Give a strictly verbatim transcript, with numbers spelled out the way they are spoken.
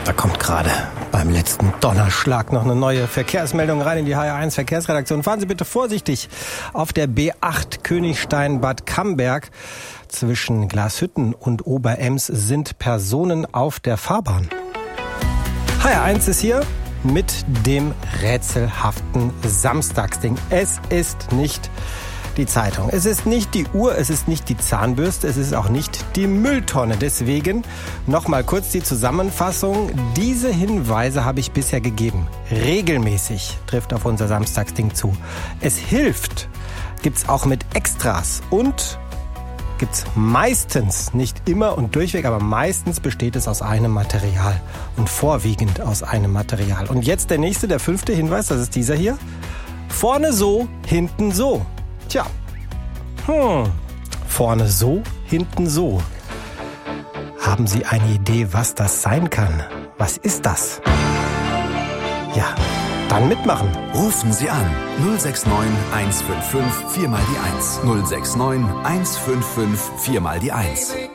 Da kommt gerade beim letzten Donnerschlag noch eine neue Verkehrsmeldung rein in die H R eins Verkehrsredaktion. Fahren Sie bitte vorsichtig auf der B acht Königstein-Bad Camberg. Zwischen Glashütten und Oberems sind Personen auf der Fahrbahn. H R eins ist hier mit dem rätselhaften Samstagsding. Es ist nicht die Zeitung, es ist nicht die Uhr, es ist nicht die Zahnbürste, es ist auch nicht die Mülltonne. Deswegen nochmal kurz die Zusammenfassung. Diese Hinweise habe ich bisher gegeben. Regelmäßig trifft auf unser Samstagsding zu. Es hilft, gibt's auch mit Extras und gibt's meistens, nicht immer und durchweg, aber meistens besteht es aus einem Material und vorwiegend aus einem Material. Und jetzt der nächste, der fünfte Hinweis, das ist dieser hier. Vorne so, hinten so. Tja, hm, vorne so, hinten so. Haben Sie eine Idee, was das sein kann? Was ist das? Ja, dann mitmachen. Rufen Sie an null sechs neun eins fünf fünf vier mal die eins. null sechs neun eins fünf fünf vier mal die eins.